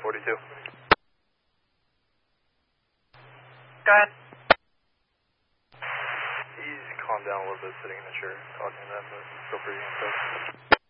42. Go ahead. He's calmed down a little bit sitting in the chair talking to them, but feel free to answer.